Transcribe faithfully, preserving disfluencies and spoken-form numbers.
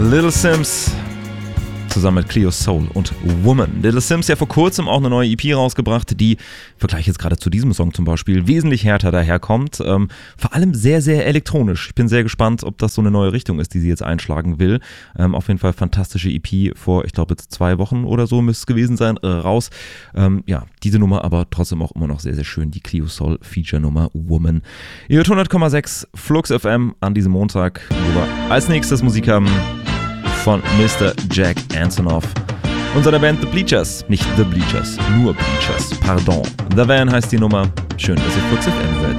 Little Simz zusammen mit Cleo Soul und Woman. Little Simz ja vor kurzem auch eine neue E P rausgebracht, die, im Vergleich jetzt gerade zu diesem Song zum Beispiel, wesentlich härter daherkommt. Ähm, vor allem sehr, sehr elektronisch. Ich bin sehr gespannt, ob das so eine neue Richtung ist, die sie jetzt einschlagen will. Ähm, auf jeden Fall fantastische E P vor, ich glaube jetzt zwei Wochen oder so müsste es gewesen sein, äh, raus. Ähm, ja, diese Nummer aber trotzdem auch immer noch sehr, sehr schön. Die Cleo Soul Feature-Nummer Woman. Ihr hört hundert Komma sechs Flux F M an diesem Montag, wo wir als nächstes Musik haben von Mister Jack Antonoff und seiner Band The Bleachers. Nicht The Bleachers, nur Bleachers, pardon. The Van heißt die Nummer. Schön, dass ihr Flux F M hört.